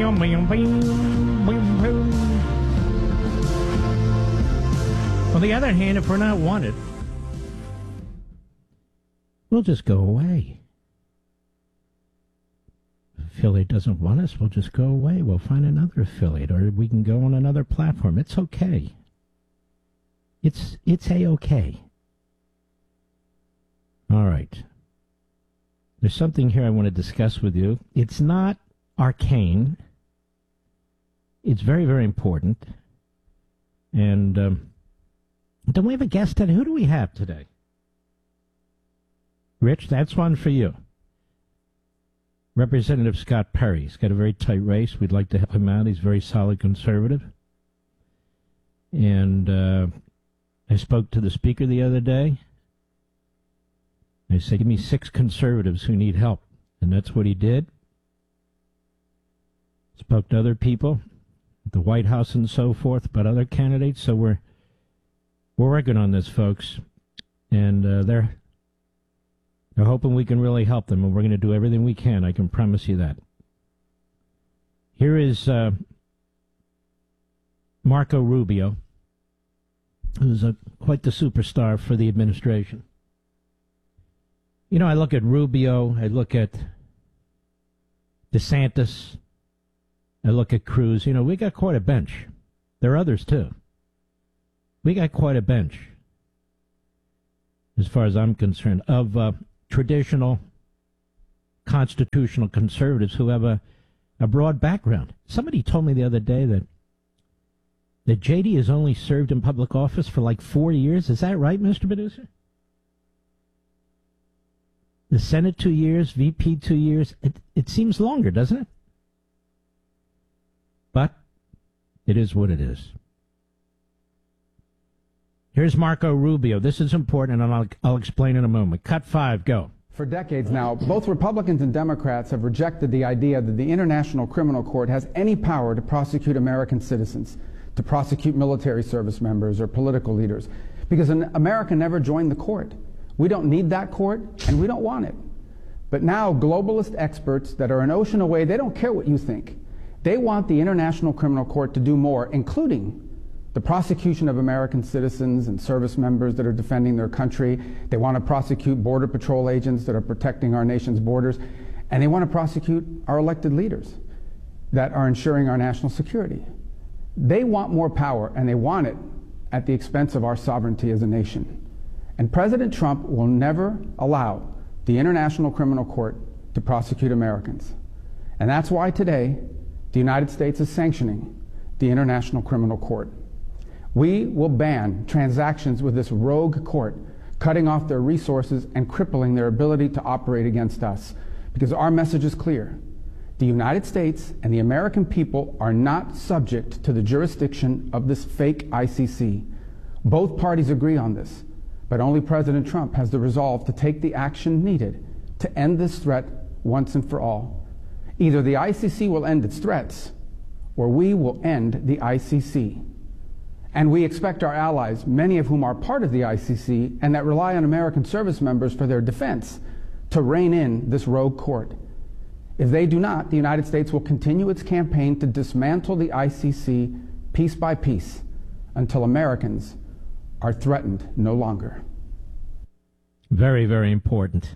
On the other hand, if we're not wanted, we'll just go away. If affiliate doesn't want us, we'll just go away. We'll find another affiliate, or we can go on another platform. It's okay. It's A-okay. All right. There's something here I want to discuss with you. It's not arcane. It's very, very important. And don't we have a guest today? Who do we have today? Rich, that's one for you. Representative Scott Perry. He's got a very tight race. We'd like to help him out. He's a very solid conservative. And I spoke to the speaker the other day. I said, give me 6 conservatives who need help. And that's what he did. Spoke to other people, the White House and so forth, but other candidates. So we're working on this, folks. And they're hoping we can really help them. And we're going to do everything we can. I can promise you that. Here is Marco Rubio, who's quite the superstar for the administration. You know, I look at Rubio, I look at DeSantis, I look at Cruz. You know, we got quite a bench. There are others, too. We got quite a bench, as far as I'm concerned, of traditional constitutional conservatives who have a broad background. Somebody told me the other day that J.D. has only served in public office for like 4 years. Is that right, Mr. Producer? The Senate 2 years, VP 2 years. It seems longer, doesn't it? But it is what it is. Here's Marco Rubio. This is important, and I'll explain in a moment. Cut 5, go. For decades now, both Republicans and Democrats have rejected the idea that the International Criminal Court has any power to prosecute American citizens, to prosecute military service members or political leaders, because America never joined the court. We don't need that court, and we don't want it. But now globalist experts that are an ocean away, they don't care what you think. They want the International Criminal Court to do more, including the prosecution of American citizens and service members that are defending their country. They want to prosecute Border Patrol agents that are protecting our nation's borders. And they want to prosecute our elected leaders that are ensuring our national security. They want more power, and they want it at the expense of our sovereignty as a nation. And President Trump will never allow the International Criminal Court to prosecute Americans. And that's why today the United States is sanctioning the International Criminal Court. We will ban transactions with this rogue court, cutting off their resources and crippling their ability to operate against us. Because our message is clear. The United States and the American people are not subject to the jurisdiction of this fake ICC. Both parties agree on this. But only President Trump has the resolve to take the action needed to end this threat once and for all. Either the ICC will end its threats, or we will end the ICC. And we expect our allies, many of whom are part of the ICC and that rely on American service members for their defense, to rein in this rogue court. If they do not, the United States will continue its campaign to dismantle the ICC piece by piece until Americans are threatened no longer. Very, very important.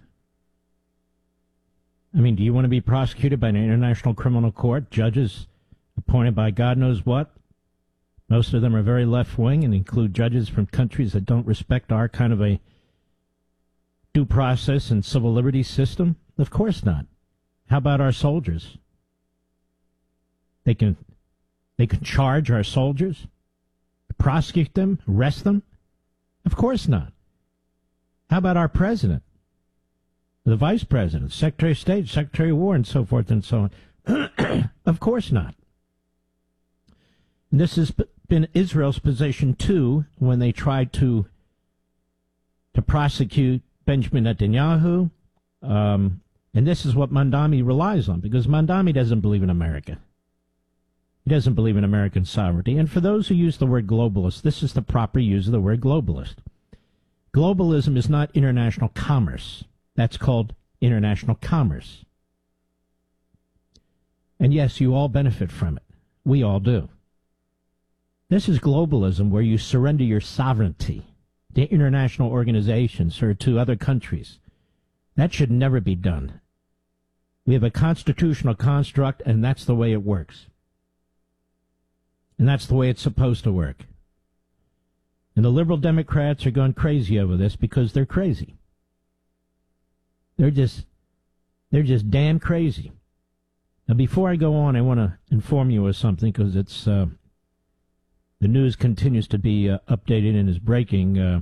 I mean, do you want to be prosecuted by an international criminal court? Judges appointed by God knows what? Most of them are very left-wing and include judges from countries that don't respect our kind of a due process and civil liberties system? Of course not. How about our soldiers? They can charge our soldiers, prosecute them, arrest them? Of course not. How about our president, the vice president, Secretary of State, Secretary of War, and so forth and so on? Of course not. And this has been Israel's position, too, when they tried to prosecute Benjamin Netanyahu. And this is what Mandami relies on, because Mandami doesn't believe in America. He doesn't believe in American sovereignty. And for those who use the word globalist, this is the proper use of the word globalist. Globalism is not international commerce. That's called international commerce. And yes, you all benefit from it. We all do. This is globalism, where you surrender your sovereignty to international organizations or to other countries. That should never be done. We have a constitutional construct, and that's the way it works. And that's the way it's supposed to work. And the liberal Democrats are going crazy over this because they're crazy. They're just damn crazy. Now, before I go on, I want to inform you of something, because it's the news continues to be updated and is breaking.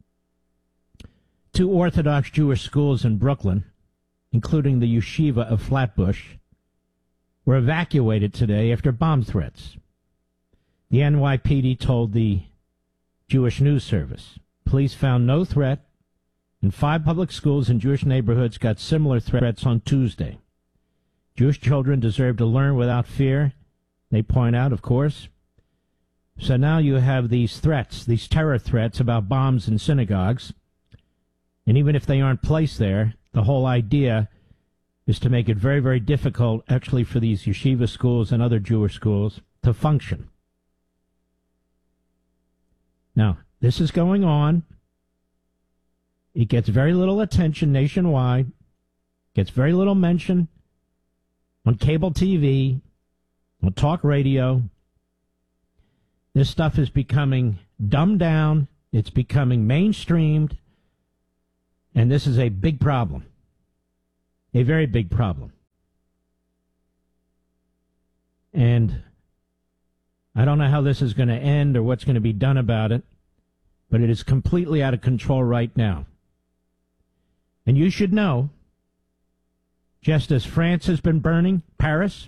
2 Orthodox Jewish schools in Brooklyn, including the Yeshiva of Flatbush, were evacuated today after bomb threats. The NYPD told the Jewish News Service. Police found no threat, and 5 public schools in Jewish neighborhoods got similar threats on Tuesday. Jewish children deserve to learn without fear, they point out, of course. So now you have these threats, these terror threats about bombs in synagogues. And even if they aren't placed there, the whole idea is to make it very, very difficult, actually, for these yeshiva schools and other Jewish schools to function. Now, this is going on. It gets very little attention nationwide, gets very little mention on cable TV, on talk radio. This stuff is becoming dumbed down. It's becoming mainstreamed. And this is a big problem. A very big problem. And I don't know how this is going to end or what's going to be done about it, but it is completely out of control right now. And you should know, just as France has been burning Paris,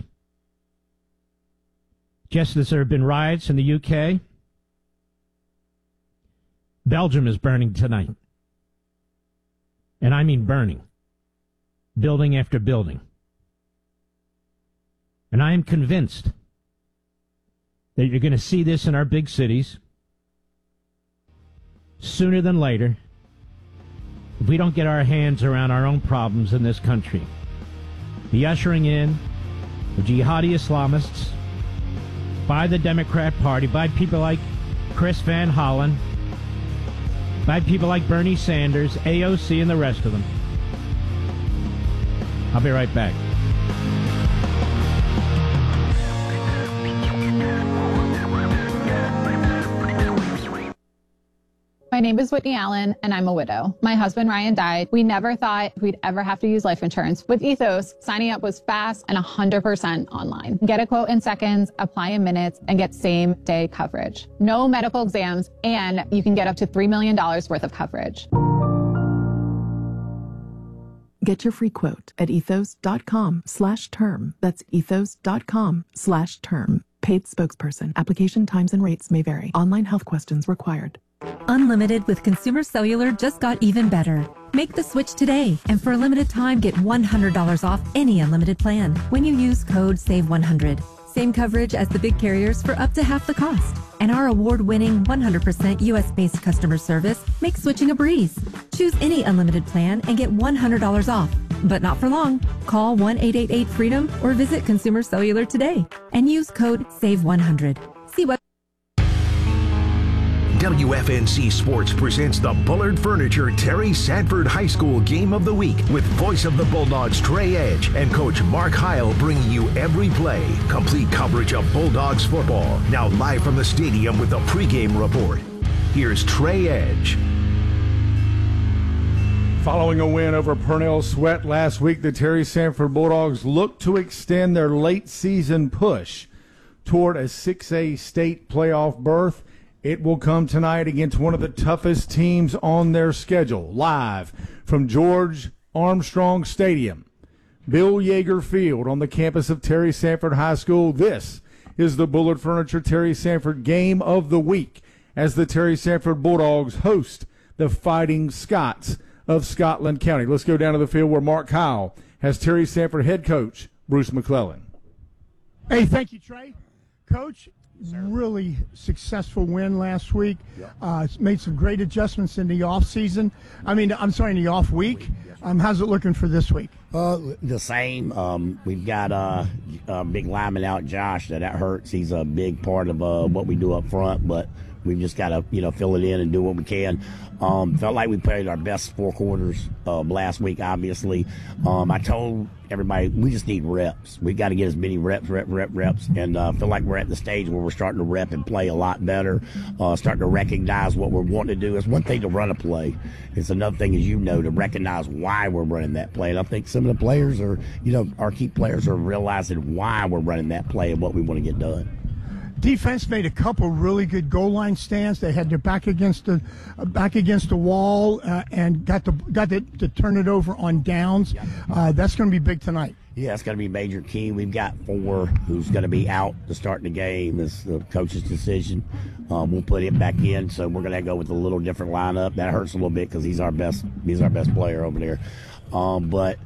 just as there have been riots in the UK, Belgium is burning tonight. And I mean burning. Building after building. And I am convinced that you're going to see this in our big cities sooner than later if we don't get our hands around our own problems in this country. The ushering in of jihadi Islamists by the Democrat Party, by people like Chris Van Hollen, by people like Bernie Sanders, AOC, and the rest of them. I'll be right back. My name is Whitney Allen, and I'm a widow. My husband, Ryan, died. We never thought we'd ever have to use life insurance. With Ethos, signing up was fast and 100% online. Get a quote in seconds, apply in minutes, and get same-day coverage. No medical exams, and you can get up to $3 million worth of coverage. Get your free quote at ethos.com/term. That's ethos.com/term. Paid spokesperson. Application times and rates may vary. Online health questions required. Unlimited with Consumer Cellular just got even better. Make the switch today, and for a limited time, get $100 off any unlimited plan when you use code SAVE100. Same coverage as the big carriers for up to half the cost. And our award-winning 100% U.S.-based customer service makes switching a breeze. Choose any unlimited plan and get $100 off. But not for long. Call 1-888-FREEDOM or visit Consumer Cellular today and use code SAVE100. See what WFNC Sports presents the Bullard Furniture Terry Sanford High School Game of the Week with voice of the Bulldogs Trey Edge and Coach Mark Heil bringing you every play. Complete coverage of Bulldogs football. Now live from the stadium with the pregame report. Here's Trey Edge. Following a win over Purnell Sweat last week, the Terry Sanford Bulldogs look to extend their late season push toward a 6A state playoff berth. It will come tonight against one of the toughest teams on their schedule. Live from George Armstrong Stadium, Bill Yeager Field on the campus of Terry Sanford High School. This is the Bullard Furniture Terry Sanford Game of the Week as the Terry Sanford Bulldogs host the Fighting Scots of Scotland County. Let's go down to the field where Mark Heil has Terry Sanford head coach Bruce McClellan. Hey, thank you, Trey. Coach, really successful win last week. Made some great adjustments in the off season. In the off week. How's it looking for this week? The same. We've got a big lineman out, Josh. That hurts. He's a big part of what we do up front, but we've just got to fill it in and do what we can. Felt like we played our best 4 quarters last week. Obviously, I told everybody we just need reps. We got to get as many reps, and feel like we're at the stage where we're starting to rep and play a lot better. Starting to recognize what we're wanting to do. It's one thing to run a play. It's another thing, as you know, to recognize why we're running that play. And I think some of the players are, our key players are realizing why we're running that play and what we want to get done. Defense made a couple really good goal line stands. They had their back against the wall and got to turn it over on downs. That's going to be big tonight. Yeah, it's going to be major key. We've got 4 who's going to be out to start the game. It's the coach's decision. We'll put him back in, so we're going to go with a little different lineup. That hurts a little bit because he's our best player over there. But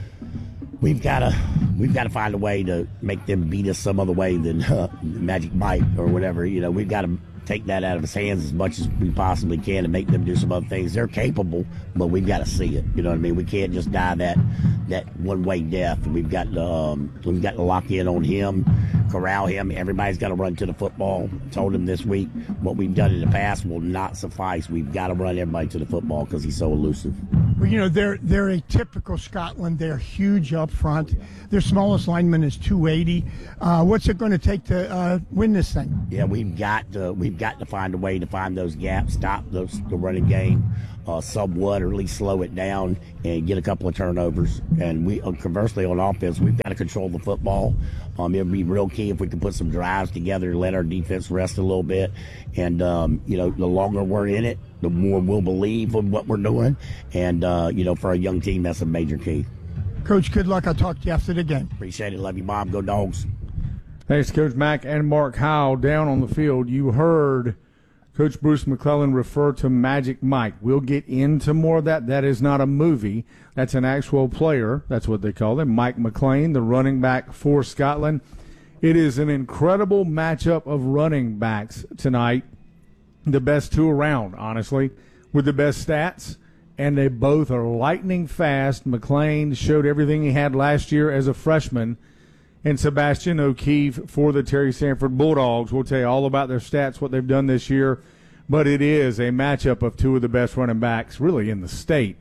we've got to find a way to make them beat us some other way than Magic Mike or whatever. We've got to take that out of his hands as much as we possibly can and make them do some other things. They're capable, but we've got to see it. You know what I mean? We can't just die that one-way death. We've got to lock in on him, corral him. Everybody's got to run to the football. I told him this week what we've done in the past will not suffice. We've got to run everybody to the football because he's so elusive. Well, they're a typical Scotland. They're huge up front. Their smallest lineman is 280. What's it going to take to win this thing? Yeah, we've got to find a way to find those gaps, stop the running game somewhat, or at least slow it down and get a couple of turnovers. And we, conversely, on offense, we've got to control the football. It'll be real key if we can put some drives together and let our defense rest a little bit. And the longer we're in it, the more we'll believe in what we're doing. And for a young team, that's a major key. Coach, good luck. I'll talk to you after the game. Appreciate it. Love you, Bob. Go Dogs. Thanks, Coach Mack and Mark Howell down on the field. You heard Coach Bruce McClellan refer to Magic Mike. We'll get into more of that. That is not a movie. That's an actual player. That's what they call him. Mike McLean, the running back for Scotland. It is an incredible matchup of running backs tonight. The best 2 around, honestly, with the best stats. And they both are lightning fast. McLean showed everything he had last year as a freshman. And Sebastian O'Keefe for the Terry Sanford Bulldogs. We'll tell you all about their stats, what they've done this year. But it is a matchup of 2 of the best running backs really in the state.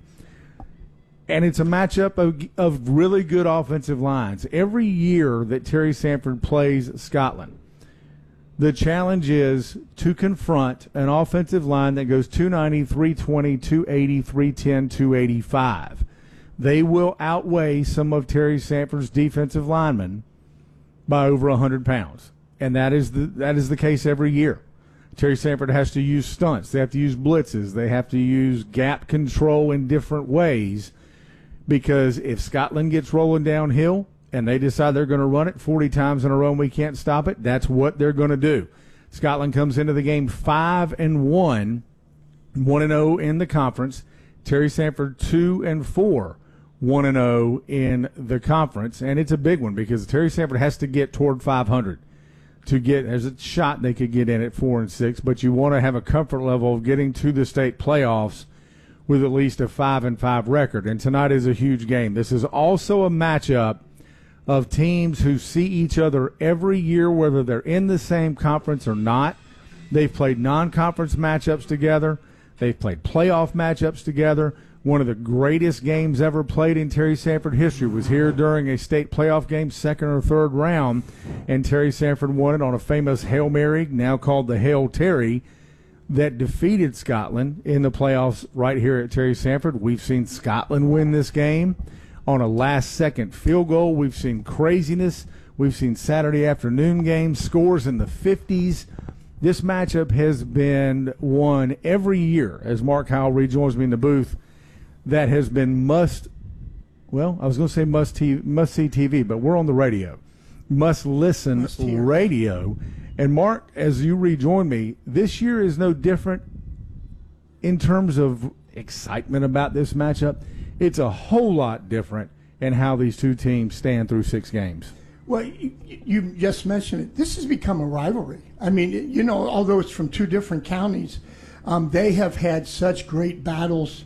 And it's a matchup of really good offensive lines. Every year that Terry Sanford plays Scotland, the challenge is to confront an offensive line that goes 290, 320, 280, 310, 285. They will outweigh some of Terry Sanford's defensive linemen by over 100 pounds. And that is the case every year. Terry Sanford has to use stunts. They have to use blitzes. They have to use gap control in different ways, because if Scotland gets rolling downhill and they decide they're going to run it 40 times in a row and we can't stop it, that's what they're going to do. Scotland comes into the game 5-1, 1-0 in the conference. Terry Sanford 2-4, 1-0 in the conference. And it's a big one because Terry Sanford has to get toward 500 to get, there's a shot they could get in at 4-6, but you want to have a comfort level of getting to the state playoffs with at least a 5-5 record. And tonight is a huge game. This is also a matchup of teams who see each other every year, whether they're in the same conference or not. They've played non-conference matchups together. They've played playoff matchups together. One of the greatest games ever played in Terry Sanford history was here during a state playoff game, 2nd or 3rd round, and Terry Sanford won it on a famous Hail Mary, now called the Hail Terry, that defeated Scotland in the playoffs right here at Terry Sanford. We've seen Scotland win this game on a last-second field goal. We've seen craziness. We've seen Saturday afternoon games, scores in the 50s. This matchup has been won every year, as Mark Howell rejoins me in the booth. That has been must-see TV, but we're on the radio. Must-listen radio. And, Mark, as you rejoin me, this year is no different in terms of excitement about this matchup. It's a whole lot different in how these two teams stand through 6 games. Well, you just mentioned it. This has become a rivalry. I mean, although it's from 2 different counties, they have had such great battles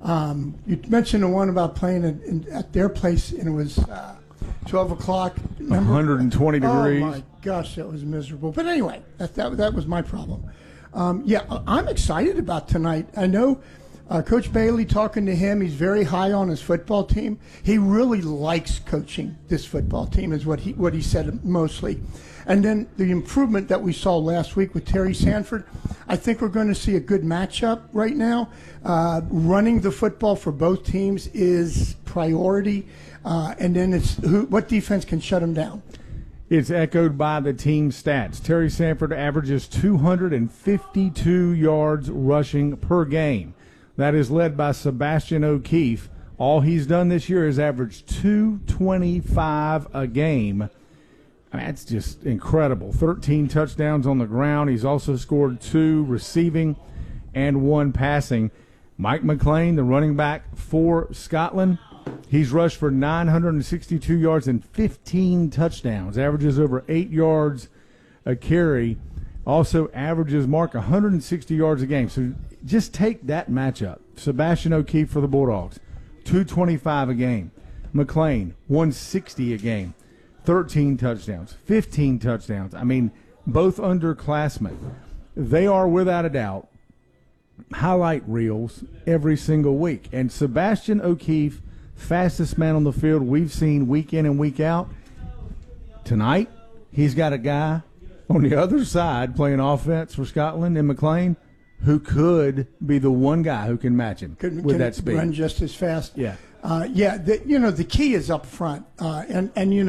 You mentioned the one about playing at their place, and it was 12 o'clock. Remember? 120 degrees. Oh, my gosh, that was miserable. But anyway, that was my problem. I'm excited about tonight. I know Coach Bailey, talking to him, he's very high on his football team. He really likes coaching this football team, is what he said mostly. And then the improvement that we saw last week with Terry Sanford, I think we're going to see a good matchup right now. Running the football for both teams is priority, and then it's what defense can shut them down. It's echoed by the team stats. Terry Sanford averages 252 yards rushing per game. That is led by Sebastian O'Keefe. All he's done this year is averaged 225 a game. I mean, that's just incredible. 13 touchdowns on the ground. He's also scored 2 receiving and 1 passing. Mike McLean, the running back for Scotland, he's rushed for 962 yards and 15 touchdowns, averages over 8 yards a carry, also averages Mark 160 yards a game. So just take that matchup. Sebastian O'Keefe for the Bulldogs, 225 a game. McLean, 160 a game. 13 touchdowns, 15 touchdowns. I mean, both underclassmen. They are, without a doubt, highlight reels every single week. And Sebastian O'Keefe, fastest man on the field we've seen week in and week out. Tonight, he's got a guy on the other side playing offense for Scotland in McLean who could be the one guy who can match him with that speed. Run just as fast. Yeah. The key is up front. And